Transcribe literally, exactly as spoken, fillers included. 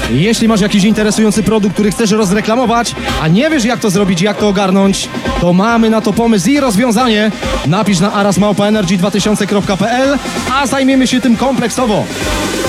Jeśli masz jakiś interesujący produkt, który chcesz rozreklamować, a nie wiesz jak to zrobić, jak to ogarnąć, to mamy na to pomysł i rozwiązanie. Napisz na aras małpa energy dwa tysiące kropka p l, a zajmiemy się tym kompleksowo.